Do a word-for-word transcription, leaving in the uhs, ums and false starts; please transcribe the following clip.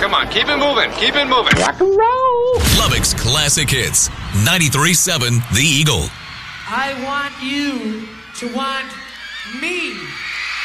Come on, keep it moving. Keep it moving. Rock and roll. Lubbock's Classic Hits. ninety-three point seven The Eagle. I want you to want me.